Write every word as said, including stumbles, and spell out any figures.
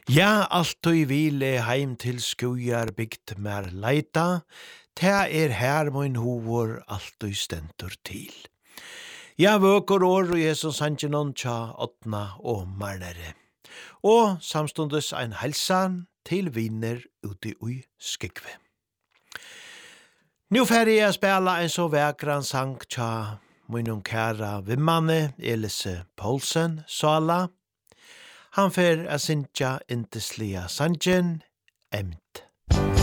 Ja, alt og hvile heim til skujar bygd mer leita, ta er her min hovor alt og stendur til. Ja, vøker år og Jesus sangenon tja åttna og marnere. Og samstundes ein helsan til vinner uti ui skikve. Nu færre jeg spela en så vekran sang tja min kæra vimmane Elise Poulsen Sala. Han fer a sinja inteslia sangen, emt